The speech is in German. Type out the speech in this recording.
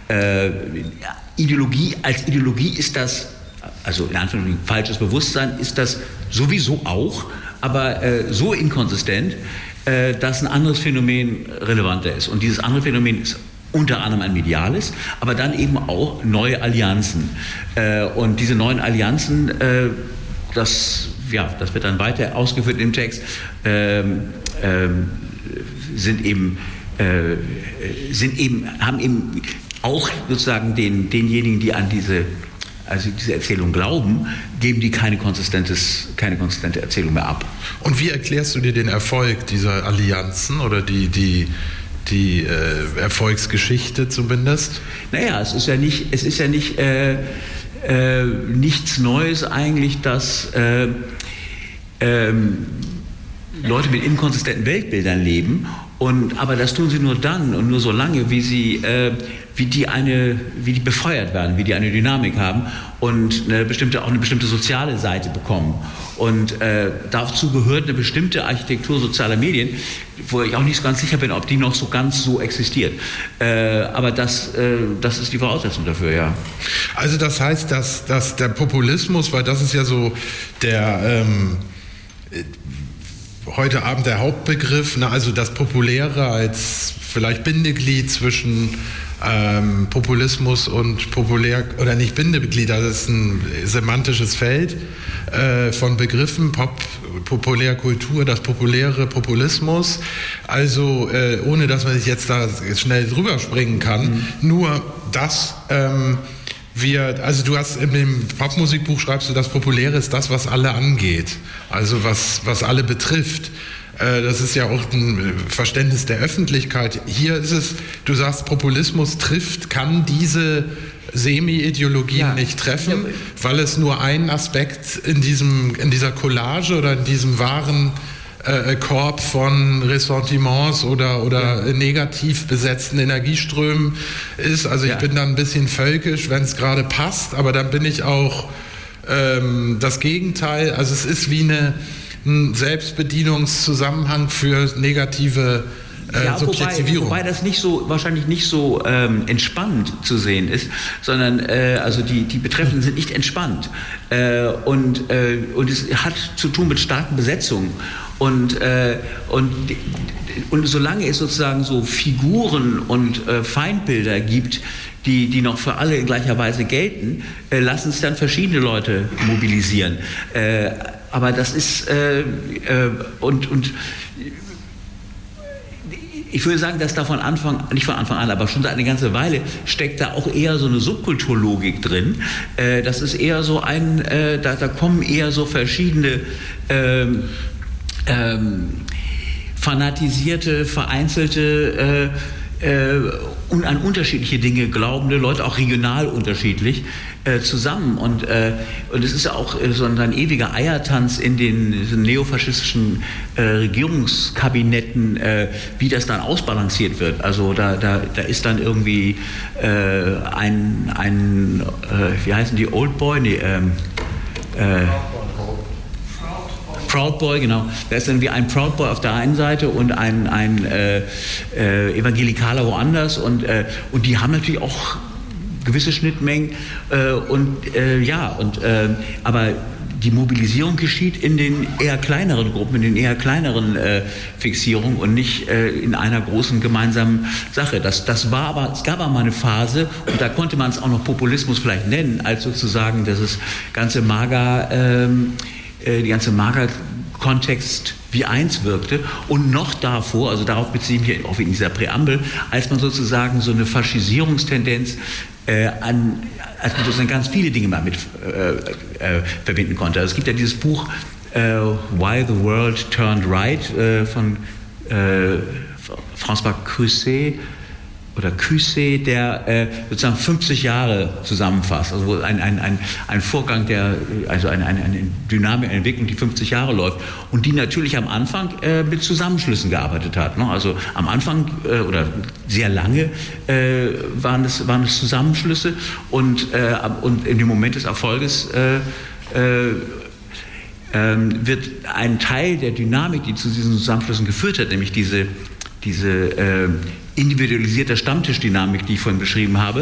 Ideologie ist das, also in Anführungszeichen falsches Bewusstsein ist das sowieso auch, aber so inkonsistent, dass ein anderes Phänomen relevanter ist. Und dieses andere Phänomen ist unter anderem ein mediales, aber dann eben auch neue Allianzen. Und diese neuen Allianzen, das wird dann weiter ausgeführt im Text, haben eben auch sozusagen denjenigen, die an diese Erzählung glauben, geben die keine konsistente Erzählung mehr ab. Und wie erklärst du dir den Erfolg dieser Allianzen oder die Erfolgsgeschichte zumindest? Naja, es ist ja nicht nichts Neues eigentlich, dass Leute mit inkonsistenten Weltbildern leben, aber das tun sie nur dann und nur so lange, wie die befeuert werden, wie die eine Dynamik haben und eine bestimmte soziale Seite bekommen. Und dazu gehört eine bestimmte Architektur sozialer Medien, wo ich auch nicht so ganz sicher bin, ob die noch so ganz so existiert. Aber das ist die Voraussetzung dafür, ja. Also das heißt, dass der Populismus, weil das ist ja so der heute Abend der Hauptbegriff, also das Populäre als vielleicht Bindeglied zwischen Populismus und populär, oder nicht Bindeglied, das ist ein semantisches Feld von Begriffen, Populärkultur, das populäre Populismus, also ohne dass man sich jetzt da schnell drüber springen kann, nur das also du hast in dem Popmusikbuch schreibst du, das Populäre ist das, was alle angeht, also was alle betrifft. Das ist ja auch ein Verständnis der Öffentlichkeit. Hier ist es, du sagst, Populismus kann diese Semi-Ideologien nicht treffen, weil es nur einen Aspekt in dieser Collage oder in diesem wahren Korb von Ressentiments oder negativ besetzten Energieströmen ist. Also ich bin dann ein bisschen völkisch, wenn es gerade passt, aber dann bin ich auch das Gegenteil. Also es ist wie ein Selbstbedienungszusammenhang für negative Subjektivierung. Wobei das wahrscheinlich nicht so entspannt zu sehen ist, sondern also die Betreffenden sind nicht entspannt. Und es hat zu tun mit starken Besetzungen. Und solange es sozusagen so Figuren und Feindbilder gibt, die noch für alle in gleicher Weise gelten, lassen es dann verschiedene Leute mobilisieren. Aber das ist ich würde sagen, dass da nicht von Anfang an, aber schon seit einer ganzen Weile steckt da auch eher so eine Subkulturlogik drin. Das ist eher so da kommen eher so verschiedene fanatisierte, vereinzelte und an unterschiedliche Dinge glaubende Leute, auch regional unterschiedlich, zusammen. Und es ist ja auch so ein ewiger Eiertanz in den neofaschistischen Regierungskabinetten, wie das dann ausbalanciert wird. Also da ist dann irgendwie wie heißen die, Old Boy? Nee, Proud Boy, genau. Da ist dann wie ein Proud Boy auf der einen Seite und ein Evangelikaler woanders und die haben natürlich auch gewisse Schnittmengen aber die Mobilisierung geschieht in den eher kleineren Gruppen, in den eher kleineren Fixierungen und nicht in einer großen gemeinsamen Sache. Es gab aber mal eine Phase, und da konnte man es auch noch Populismus vielleicht nennen, als sozusagen dieses ganze die ganze Kontext wie eins wirkte, und noch davor, also darauf beziehe ich mich auch in dieser Präambel, als man sozusagen so eine Faschisierungstendenz als man sozusagen ganz viele Dinge mal mit verbinden konnte. Also es gibt ja dieses Buch Why the World Turned Right von François Cuisset, der sozusagen 50 Jahre zusammenfasst. Also ein Vorgang, eine Dynamik, eine Entwicklung, die 50 Jahre läuft und die natürlich am Anfang mit Zusammenschlüssen gearbeitet hat. Ne? Also am Anfang oder sehr lange waren es Zusammenschlüsse und in dem Moment des Erfolges wird ein Teil der Dynamik, die zu diesen Zusammenschlüssen geführt hat, nämlich diese individualisierte Stammtischdynamik, die ich vorhin beschrieben habe,